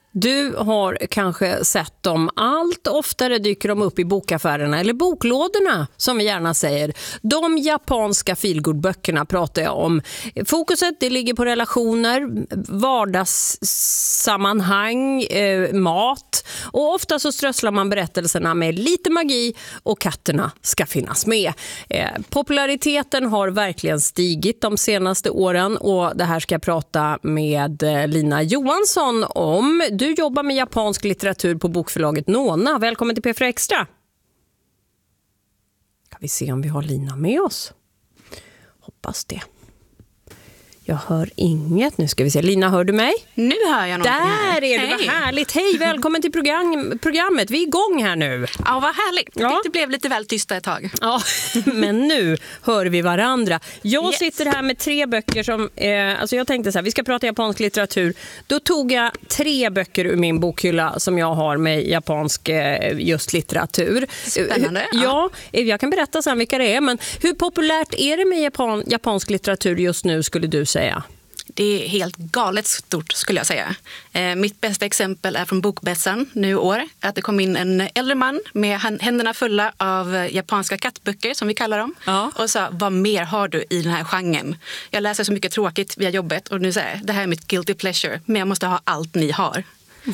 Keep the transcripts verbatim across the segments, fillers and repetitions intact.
Du har kanske sett dem. Allt oftare dyker de upp i bokaffärerna eller boklådorna som vi gärna säger. De japanska feelgood-böckerna pratar jag om. Fokuset det ligger på relationer, vardagssammanhang, eh, mat och ofta så strösslar man berättelserna med lite magi och katterna ska finnas med. Eh, populariteten har verkligen stigit de senaste åren och det här ska jag prata med eh, Lina Johansson om. Du jobbar med japansk litteratur på bokförlaget Nona. Välkommen till P fyra Extra. Kan vi se om vi har Lina med oss? Hoppas det. Jag hör inget. Nu ska vi se. Lina, hör du mig? Nu hör jag någonting. Där är du, vad härligt. Hej, välkommen till program, programmet. Vi är igång här nu. Ja, vad härligt. Ja. Det blev lite väl tysta ett tag. Ja, men nu hör vi varandra. Jag Yes. sitter här med tre böcker som... Eh, alltså jag tänkte så här, vi ska prata japansk litteratur. Då tog jag tre böcker ur min bokhylla som jag har med japansk eh, just litteratur. Spännande. Ja, ja, jag kan berätta sen vilka det är. Men hur populärt är det med Japan, japansk litteratur just nu, skulle du säga? Det är helt galet stort, skulle jag säga. Eh, mitt bästa exempel är från Bokmässan nu i år. Att det kom in en äldre man med händerna fulla av japanska kattböcker, som vi kallar dem. Ja. Och sa, vad mer har du i den här genren? Jag läser så mycket tråkigt via jobbet och nu säger jag, det här är mitt guilty pleasure. Men jag måste ha allt ni har.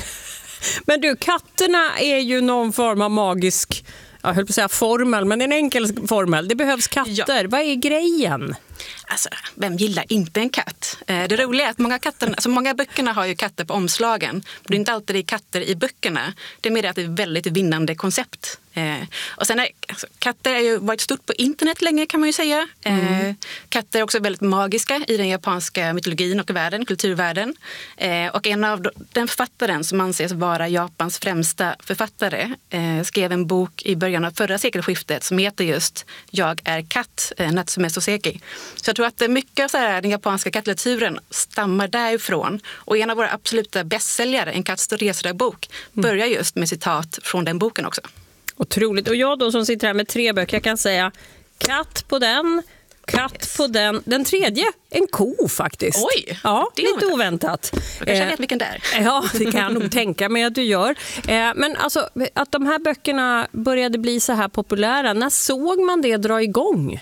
Men du, katterna är ju någon form av magisk... Jag höll på att säga formel, men en enkel formel. Det behövs katter. Ja. Vad är grejen? Alltså, vem gillar inte en katt? Det roliga är att många, katterna, alltså många böckerna har ju katter på omslagen. Det är inte alltid det är katter i böckerna. Det är mer att det är ett väldigt vinnande koncept. Eh, och sen är, alltså, katter har ju varit stort på internet länge, kan man ju säga. Eh, mm. Katter är också väldigt magiska i den japanska mytologin och världen, kulturvärlden. Eh, och en av den författaren som anses vara Japans främsta författare eh, skrev en bok i början av förra sekelskiftet som heter just Jag är katt, eh, Natsume Soseki. Så jag tror att mycket av så här, den japanska kattlitteraturen stammar därifrån. Och en av våra absoluta bästsäljare, En katts resedagbok, börjar just med citat från den boken också. Otroligt. Och jag då som sitter här med tre böcker, jag kan säga katt på den, katt yes. på den. Den tredje, en ko faktiskt. Oj, ja, det lite oväntat. oväntat. Du kanske vet vilken det är. Ja, det kan jag nog tänka mig att du gör. Men alltså, att de här böckerna började bli så här populära, när såg man det dra igång?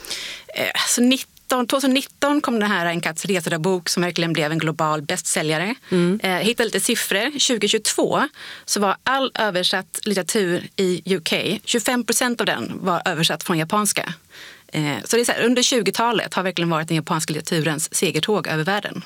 Så tjugonitton kom den här En katts resedagbok som verkligen blev en global bästsäljare. Mm. Jag hittade lite siffror. tjugohundratjugotvå så var all översatt litteratur i U K, tjugofem procent av den var översatt från japanska. Så det är så här, under tjugotalet har verkligen varit den japanska litteraturens segertåg över världen.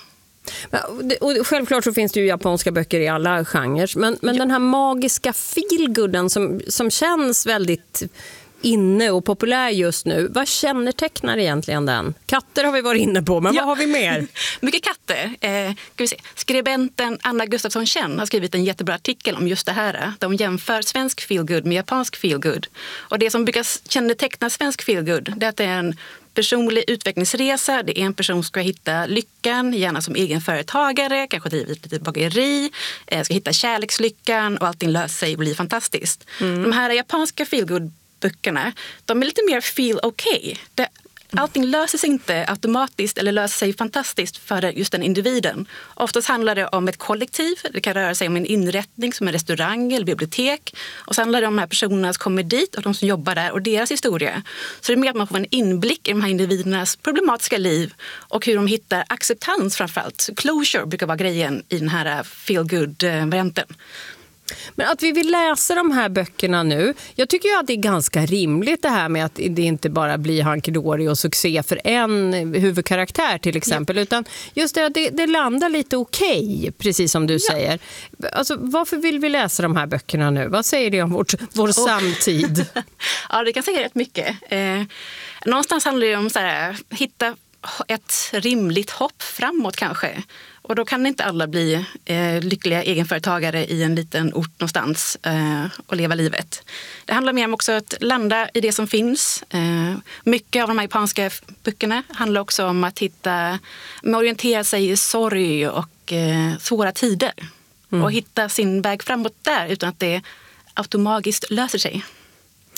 Och självklart så finns det ju japanska böcker i alla genrer. Men, men ja. Den här magiska feelgooden som, som känns väldigt... inne och populär just nu. Vad kännetecknar egentligen den? Katter har vi varit inne på, men ja. Vad har vi mer? Mycket katter. Eh, ska vi se. Skribenten Anna Gustafsson Chen har skrivit en jättebra artikel om just det här. De jämför svensk feelgood med japansk feelgood. Och det som brukar känneteckna svensk feelgood, det är att det är en personlig utvecklingsresa. Det är en person som ska hitta lyckan, gärna som egenföretagare, kanske driva ett litet bageri, eh, ska hitta kärlekslyckan och allting löser sig och blir fantastiskt. Mm. De här japanska feelgood böckerna, de är lite mer feel okay. Det, allting löser sig inte automatiskt eller löser sig fantastiskt för just den individen. Oftast handlar det om ett kollektiv. Det kan röra sig om en inrättning som en restaurang eller bibliotek. Och så handlar det om de här personerna som kommer dit och de som jobbar där och deras historia. Så det är mer att man får en inblick i de här individernas problematiska liv och hur de hittar acceptans framförallt. Så closure brukar vara grejen i den här feel good-varianten. Men att vi vill läsa de här böckerna nu, jag tycker ju att det är ganska rimligt det här med att det inte bara blir hankedori och succé för en huvudkaraktär till exempel, ja. Utan just det att det, det landar lite okej, okay, precis som du ja. säger. Alltså, varför vill vi läsa de här böckerna nu? Vad säger det om vårt, vår oh. samtid? Ja, det kan säga rätt mycket. Eh, någonstans handlar det om så här, hitta ett rimligt hopp framåt kanske. Och då kan inte alla bli eh, lyckliga egenföretagare i en liten ort någonstans eh, och leva livet. Det handlar mer om också att landa i det som finns. Eh, mycket av de här japanska böckerna handlar också om att hitta, orientera sig i sorg och eh, svåra tider. Mm. Och hitta sin väg framåt där utan att det automatiskt löser sig.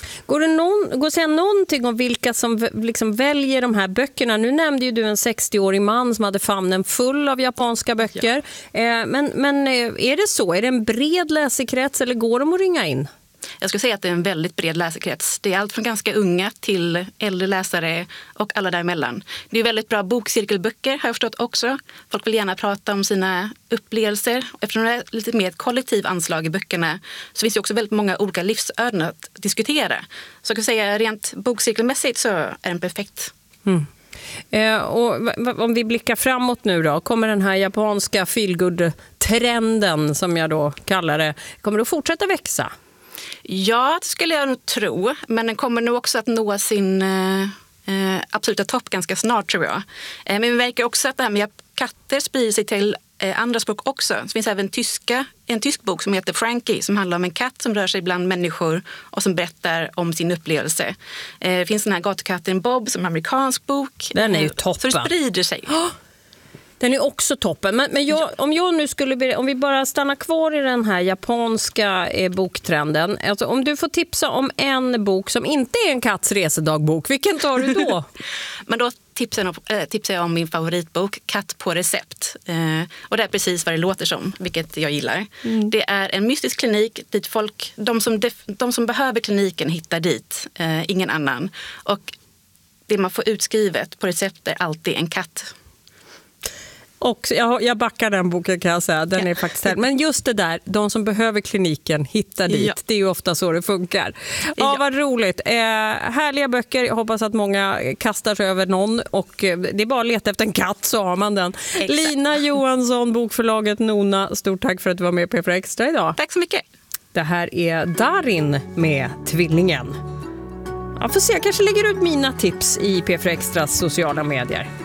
Går det, någon, går det att säga någonting om vilka som liksom väljer de här böckerna? Nu nämnde ju du en sextioårig man som hade famnen full av japanska böcker. Ja. Eh, men, men är det så? Är det en bred läsekrets eller går de att ringa in? Jag skulle säga att det är en väldigt bred läsekrets. Det är allt från ganska unga till äldre läsare och alla däremellan. Det är väldigt bra bokcirkelböcker, har jag förstått också. Folk vill gärna prata om sina upplevelser. Eftersom det är lite mer ett kollektiv anslag i böckerna så finns det också väldigt många olika livsöden att diskutera. Så jag kan säga rent bokcirkelmässigt så är den perfekt. Mm. Eh, och om vi blickar framåt nu då, kommer den här japanska feelgood-trenden som jag då kallar det, kommer det att fortsätta växa? Ja, det skulle jag nog tro. Men den kommer nog också att nå sin eh, absoluta topp ganska snart, tror jag. Eh, men vi märker också att det här med katter sprider sig till eh, andra språk också. Det finns även tyska, en tysk bok som heter Frankie som handlar om en katt som rör sig bland människor och som berättar om sin upplevelse. Eh, det finns den här gatukatten Bob som är en amerikansk bok. Den är ju toppen. Så det sprider sig. Oh! Den är också toppen. Men, men jag, ja. om jag nu skulle, om vi bara stannar kvar i den här japanska eh, boktrenden. Alltså, om du får tipsa om en bok som inte är en katts resedagbok, vilken tar du då? Men då tipsar jag, äh, tipsar jag om min favoritbok, Katt på recept. Eh, och det är precis vad det låter som, vilket jag gillar. Mm. Det är en mystisk klinik dit folk, de som, def, de som behöver kliniken hittar dit, eh, ingen annan. Och det man får utskrivet på recept är alltid en katt. Och jag, jag backar den boken, kan jag säga. Den är faktiskt här. Men just det där, de som behöver kliniken hittar dit. Ja. Det är ju ofta så det funkar. Ja, ja. Vad roligt. Eh, härliga böcker. Jag hoppas att många kastar sig över någon. Och eh, det är bara att leta efter en katt så har man den. Exakt. Lina Johansson, bokförlaget Nona. Stort tack för att du var med på P fyra Extra idag. Tack så mycket. Det här är Darin med Tvillingen. Jag får se, jag kanske lägger ut mina tips i P fyra Extras sociala medier.